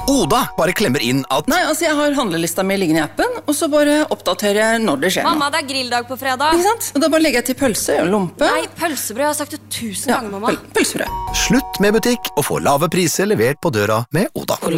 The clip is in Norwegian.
Oda bare klemmer inn at Nei, altså jeg har handlelista mi liggende i appen, og så bare oppdaterer jeg når det skjer Mamma, det er grilldag på fredag. Ikke sant? Og da bare legger jeg til pølse og lompe. Nei, pølsebrød, jeg har sagt det 1000 ganger, mamma. Pølsebrød. slutt med butikk og få lave priser levert på døra med Oda.